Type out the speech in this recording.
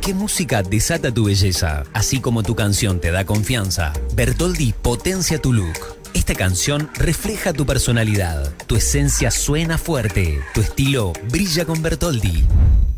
qué música desata tu belleza, así como tu canción te da confianza. Bertoldi potencia tu look. Esta canción refleja tu personalidad. Tu esencia suena fuerte. Tu estilo brilla con Bertoldi.